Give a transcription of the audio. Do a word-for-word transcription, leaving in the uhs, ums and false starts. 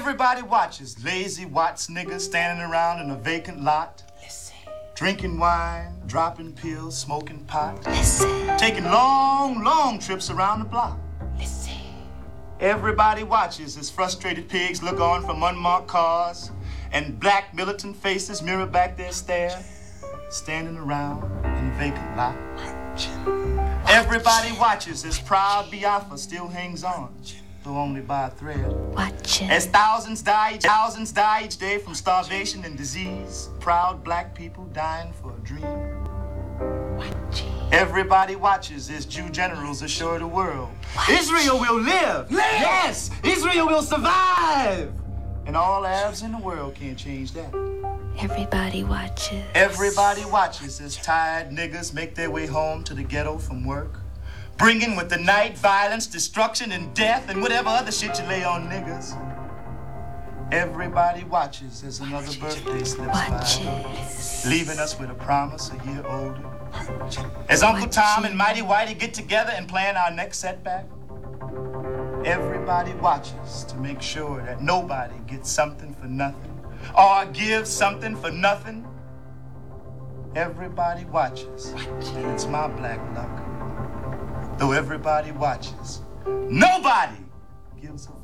Everybody watches lazy Watts niggas standing around in a vacant lot. Listen. Drinking wine, dropping pills, smoking pot. Listen. Taking long, long trips around the block. Listen. Everybody watches as frustrated pigs look on from unmarked cars and black militant faces mirror back their stare, standing around in a vacant lot. Everybody watches as proud Biafra still hangs on, though only by a thread. Watching. As thousands die, thousands die each day from starvation and disease, proud black people dying for a dream. Watching. Everybody watches as Jew generals assure the world, Israel will live! Live! Yes! Israel will survive! And all Arabs in the world can't change that. Everybody watches. Everybody watches as tired niggas make their way home to the ghetto from work, bringing with the night violence, destruction, and death, and whatever other shit you lay on niggas. Everybody watches as another birthday slips Watches. by, leaving us with a promise a year older. As Uncle Tom and Mighty Whitey get together and plan our next setback, everybody watches to make sure that nobody gets something for nothing or gives something for nothing. Everybody watches, and it's my black luck. Though everybody watches, nobody gives a